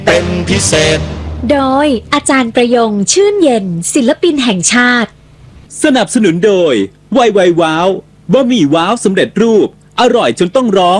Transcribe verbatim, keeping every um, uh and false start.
เป็นพิเศษโดยอาจารย์ประยงชื่นเย็นศิลปินแห่งชาติสนับสนุนโดยไวไวว้าวบะหมี่ว้าวสำเร็จรูปอร่อยจนต้องร้อง